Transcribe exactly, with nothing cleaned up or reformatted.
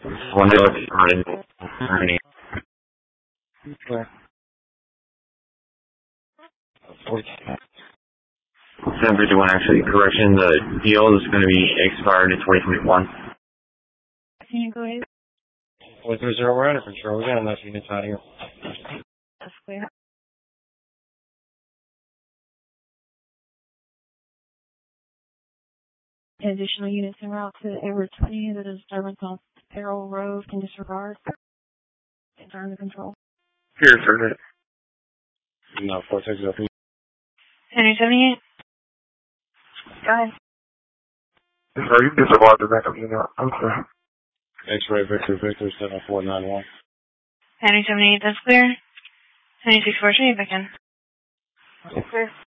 One day running. running. Okay. seven fifty-one, actually, correction, the deal is going to be expired in twenty twenty-one. Can you go ahead? four three zero, we're under control. We got enough units out here. That's clear. Additional units en route to Everett twenty, the disturbance on Farrell Road can disregard. It's under control. Here, sir. No, four six zero. Henry seventy-eight. Go ahead. Sorry, you can disregard the backup unit. I'm sorry. X-ray Victor Victor seven four nine one. Henry seventy-eight, that's clear. Henry six four, should you back in? Clear.